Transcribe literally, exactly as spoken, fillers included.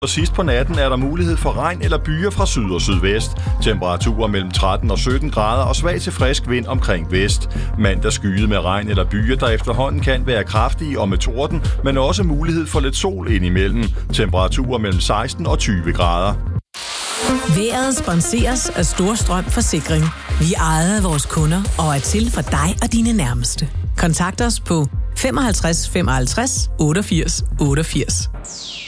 Og sidst på natten er der mulighed for regn eller byer fra syd og sydvest. Temperaturer mellem tretten og sytten grader og svag til frisk vind omkring vest. Mandag skyet med regn eller byer, der efterhånden kan være kraftige og med torden, men også mulighed for lidt sol indimellem. Temperaturer mellem seksten og tyve grader. Vejret sponseres af Storstrøm Forsikring. Vi ejer vores kunder og er til for dig og dine nærmeste. Kontakt os på femoghalvtreds femoghalvtreds otteogfirs otteogfirs.